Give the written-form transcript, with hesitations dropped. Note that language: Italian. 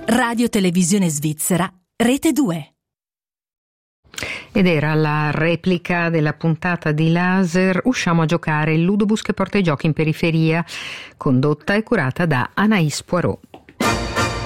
Radio Televisione Svizzera, Rete 2. Ed era la replica della puntata di Laser Usciamo a giocare, il ludobus che porta i giochi in periferia, condotta e curata da Anaïs Poirot.